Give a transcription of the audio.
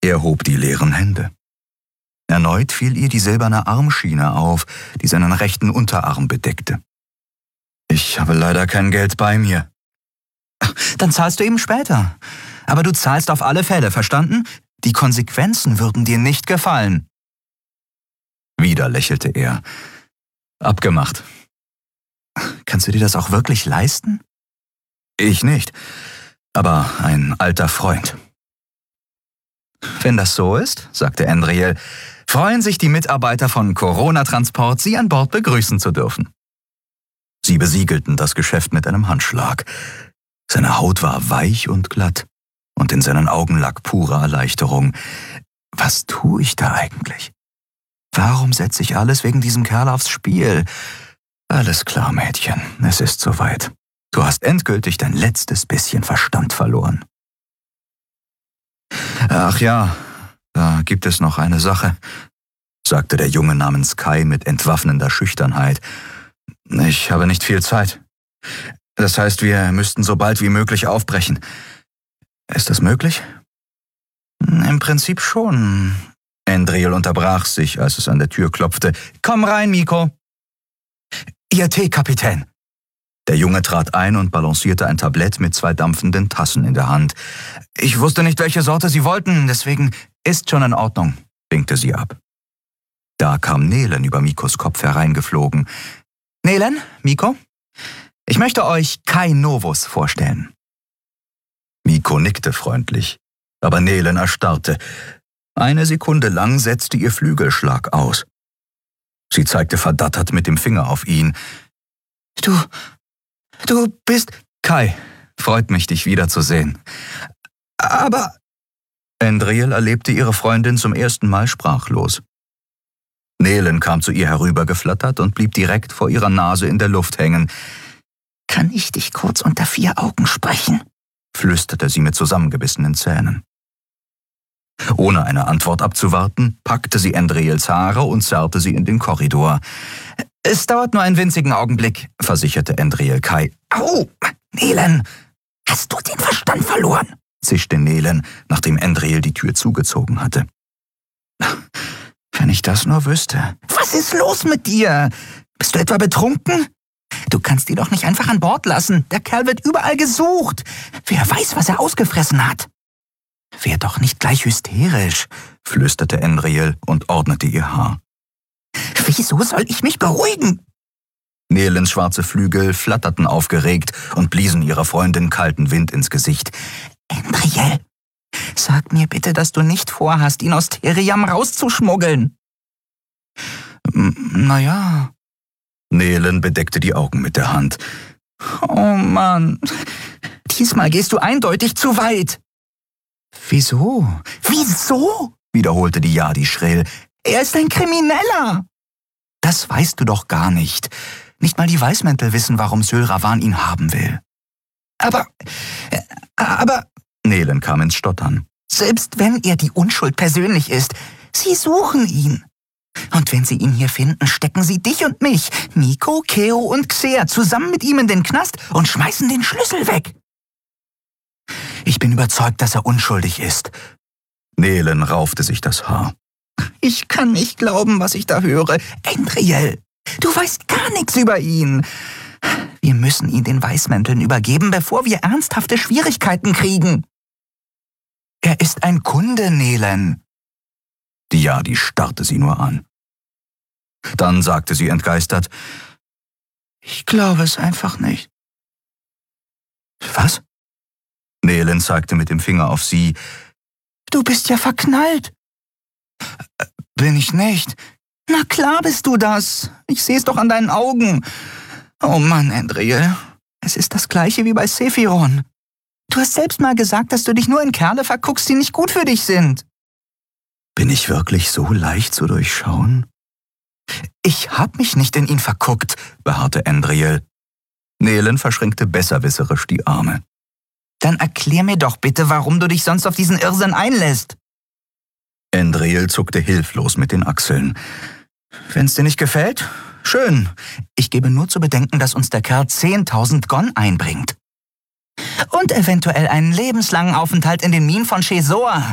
Er hob die leeren Hände. Erneut fiel ihr die silberne Armschiene auf, die seinen rechten Unterarm bedeckte. »Ich habe leider kein Geld bei mir.« »Dann zahlst du eben später. Aber du zahlst auf alle Fälle, verstanden? Die Konsequenzen würden dir nicht gefallen.« Wieder lächelte er. »Abgemacht. Kannst du dir das auch wirklich leisten?« »Ich nicht, aber ein alter Freund.« »Wenn das so ist«, sagte Andriel, »freuen sich die Mitarbeiter von Corona Transport, Sie an Bord begrüßen zu dürfen.« Sie besiegelten das Geschäft mit einem Handschlag. Seine Haut war weich und glatt, und in seinen Augen lag pure Erleichterung. Was tue ich da eigentlich? Warum setze ich alles wegen diesem Kerl aufs Spiel? Alles klar, Mädchen, es ist soweit. Du hast endgültig dein letztes bisschen Verstand verloren. »Ach ja, da gibt es noch eine Sache«, sagte der Junge namens Kai mit entwaffnender Schüchternheit. »Ich habe nicht viel Zeit. Das heißt, wir müssten so bald wie möglich aufbrechen. Ist das möglich?« »Im Prinzip schon.« Andriel unterbrach sich, als es an der Tür klopfte. »Komm rein, Miko.« »Ihr Tee, Kapitän.« Der Junge trat ein und balancierte ein Tablett mit 2 dampfenden Tassen in der Hand. »Ich wusste nicht, welche Sorte Sie wollten, deswegen ist schon in Ordnung«, winkte sie ab. Da kam Nelen über Mikos Kopf hereingeflogen. »Nelen, Miko, ich möchte euch Kai Novus vorstellen.« Miko nickte freundlich, aber Nelen erstarrte. Eine Sekunde lang setzte ihr Flügelschlag aus. Sie zeigte verdattert mit dem Finger auf ihn. Du bist Kai. Freut mich, dich wiederzusehen. Aber Andriel erlebte ihre Freundin zum ersten Mal sprachlos. Nelen kam zu ihr herübergeflattert und blieb direkt vor ihrer Nase in der Luft hängen. »Kann ich dich kurz unter 4 Augen sprechen?« flüsterte sie mit zusammengebissenen Zähnen. Ohne eine Antwort abzuwarten, packte sie Andriels Haare und zerrte sie in den Korridor. »Es dauert nur einen winzigen Augenblick«, versicherte Andriel Kai. »Au, Nelen, hast du den Verstand verloren?« zischte Nelen, nachdem Andriel die Tür zugezogen hatte. »Wenn ich das nur wüsste.« »Was ist los mit dir? Bist du etwa betrunken? Du kannst ihn doch nicht einfach an Bord lassen. Der Kerl wird überall gesucht. Wer weiß, was er ausgefressen hat.« »Wär doch nicht gleich hysterisch«, flüsterte Andriel und ordnete ihr Haar. »Wieso soll ich mich beruhigen?« Nelens schwarze Flügel flatterten aufgeregt und bliesen ihrer Freundin kalten Wind ins Gesicht. »Andriel, sag mir bitte, dass du nicht vorhast, ihn aus Theriam rauszuschmuggeln.« »Naja.« Nelen bedeckte die Augen mit der Hand. »Oh Mann, diesmal gehst du eindeutig zu weit.« »Wieso?« »Wieso?«, wiederholte die Yadi schrill. »Er ist ein Krimineller!« »Das weißt du doch gar nicht. Nicht mal die Weißmäntel wissen, warum Syl Ravan ihn haben will.« Aber, Nelen kam ins Stottern. »Selbst wenn er die Unschuld persönlich ist, sie suchen ihn. Und wenn sie ihn hier finden, stecken sie dich und mich, Miko, Keo und Xer, zusammen mit ihm in den Knast und schmeißen den Schlüssel weg.« »Ich bin überzeugt, dass er unschuldig ist.« Nelen raufte sich das Haar. »Ich kann nicht glauben, was ich da höre. Andriel, du weißt gar nichts über ihn. Wir müssen ihn den Weißmänteln übergeben, bevor wir ernsthafte Schwierigkeiten kriegen.« »Er ist ein Kunde, Nelen.« Die Yadi starrte sie nur an. Dann sagte sie entgeistert, »Ich glaube es einfach nicht.« »Was?« Nelen zeigte mit dem Finger auf sie. »Du bist ja verknallt.« »Bin ich nicht?« »Na klar bist du das. Ich sehe es doch an deinen Augen. Oh Mann, Andriel, es ist das Gleiche wie bei Sephiron. Du hast selbst mal gesagt, dass du dich nur in Kerle verguckst, die nicht gut für dich sind.« »Bin ich wirklich so leicht zu durchschauen?« »Ich hab mich nicht in ihn verguckt«, beharrte Andriel. Nelen verschränkte besserwisserisch die Arme. »Dann erklär mir doch bitte, warum du dich sonst auf diesen Irrsinn einlässt.« Andriel zuckte hilflos mit den Achseln. »Wenn's dir nicht gefällt? Schön. Ich gebe nur zu bedenken, dass uns der Kerl 10.000 Gon einbringt. Und eventuell einen lebenslangen Aufenthalt in den Minen von Chesor.«